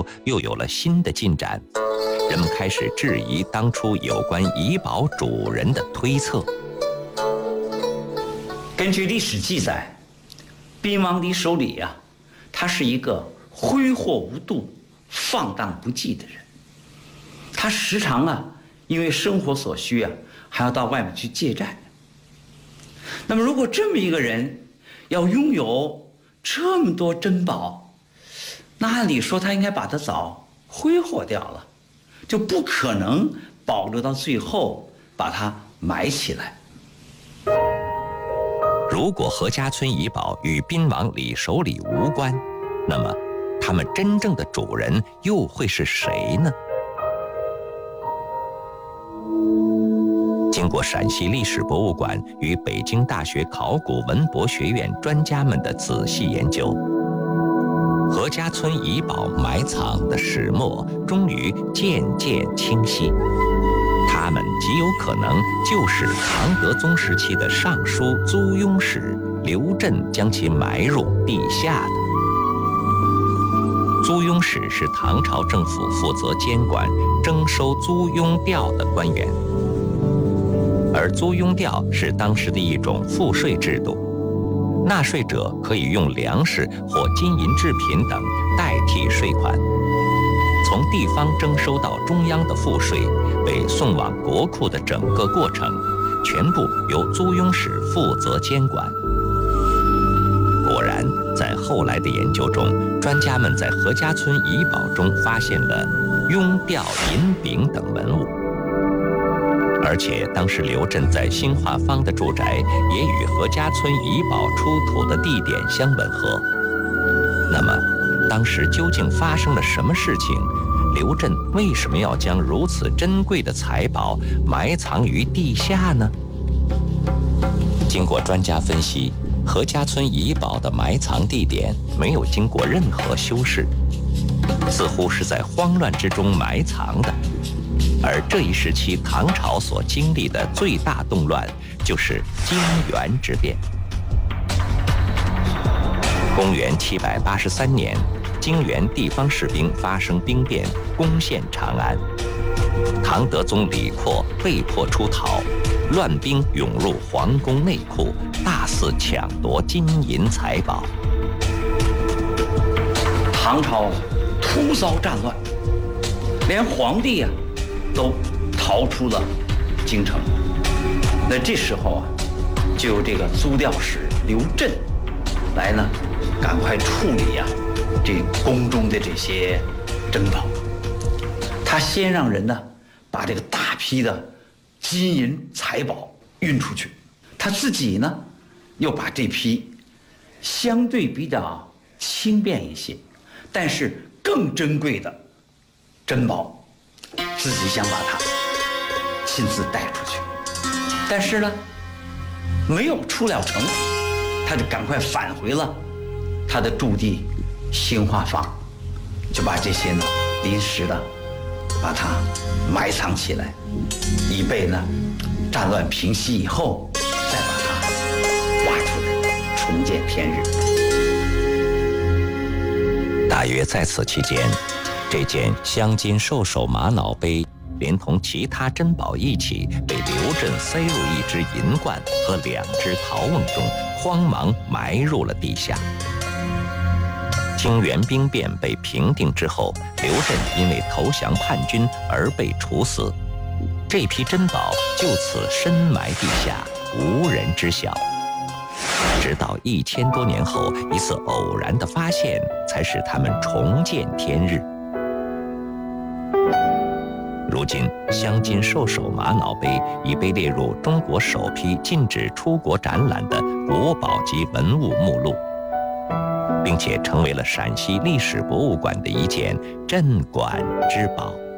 又有了新的进展，人们开始质疑当初有关遗宝主人的推测。 根据历史记载，彬王李守礼他是一个挥霍无度、放荡不羁的人。他时常因为生活所需还要到外面去借债。那么，如果这么一个人要拥有这么多珍宝，那按理说他应该把它早挥霍掉了，就不可能保留到最后把它埋起来。 如果何家村遗宝与彬王李守礼无关，那么他们真正的主人又会是谁呢？经过陕西历史博物馆与北京大学考古文博学院专家们的仔细研究，何家村遗宝埋藏的始末终于渐渐清晰。他们极有可能就是唐德宗时期的尚书租庸使刘震将其埋入地下的。租庸使是唐朝政府负责监管征收租庸调的官员，而租庸调是当时的一种赋税制度，纳税者可以用粮食或金银制品等代替税款。从地方征收到中央的赋税，被送往国库的整个过程，全部由租庸使负责监管。果然，在后来的研究中，专家们在何家村遗宝中发现了庸调银饼等文物，而且当时刘震在新华坊的住宅也与何家村遗宝出土的地点相吻合。那么，当时究竟发生了什么事情？刘震为什么要将如此珍贵的财宝埋藏于地下呢？经过专家分析，何家村遗宝的埋藏地点没有经过任何修饰，似乎是在慌乱之中埋藏的。而这一时期唐朝所经历的最大动乱，就是泾原之变。公元783年，泾原地方士兵发生兵变，攻陷长安。唐德宗李阔被迫出逃，乱兵涌入皇宫内库，大肆抢夺金银财宝。 唐朝突遭战乱，连皇帝都逃出了京城。那这时候就有这个租调使刘震来呢，赶快处理这宫中的这些珍宝。他先让人呢把这个大批的金银财宝运出去，他自己呢又把这批相对比较轻便一些，但是更珍贵的珍宝，自己想把它亲自带出去，但是呢没有出了城，他就赶快返回了他的驻地新华坊，就把这些呢临时的把它埋藏起来，以备呢战乱平息以后再把它挖出来重见天日。 大约在此期间，这件镶金兽首玛瑙杯连同其他珍宝一起被刘震塞入一只银罐和2只陶瓮中，慌忙埋入了地下。泾原兵变被平定之后，刘震因为投降叛军而被处死，这批珍宝就此深埋地下，无人知晓。直到1000多年后，一次偶然的发现，才使他们重见天日。如今，镶金兽首玛瑙杯已被列入中国首批禁止出国展览的国宝级文物目录，并且成为了陕西历史博物馆的一件镇馆之宝。